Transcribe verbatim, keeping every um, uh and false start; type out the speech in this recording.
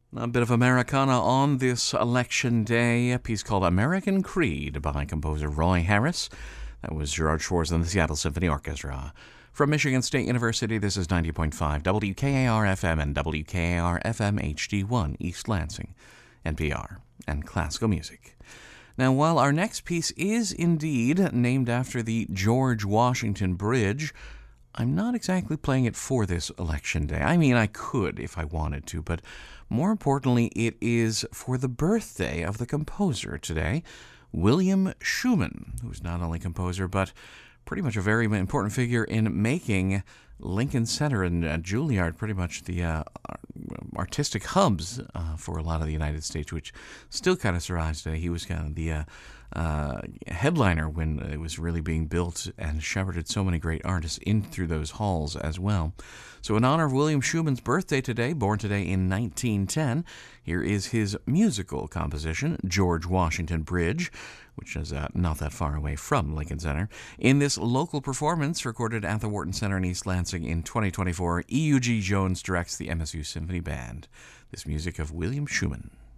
A bit of Americana on this election day. A piece called American Creed by composer Roy Harris. That was Gerard Schwartz and the Seattle Symphony Orchestra. From Michigan State University, this is ninety point five W K A R F M and W K A R F M H D one, East Lansing, N P R, and classical music. Now, while our next piece is indeed named after the George Washington Bridge, I'm not exactly playing it for this election day. I mean, I could if I wanted to, but more importantly, it is for the birthday of the composer today, William Schuman, who's not only composer, but pretty much a very important figure in making Lincoln Center and uh, Juilliard pretty much the uh, artistic hubs uh, for a lot of the United States, which still kind of survives today. He was kind of the uh, uh, headliner when it was really being built and shepherded so many great artists in through those halls as well. So in honor of William Schuman's birthday today, born today in nineteen ten, here is his musical composition, George Washington Bridge, which is uh, not that far away from Lincoln Center. In this local performance recorded at the Wharton Center in East Lansing in twenty twenty-four, E U G Jones directs the M S U Symphony Band. This music of William Schuman.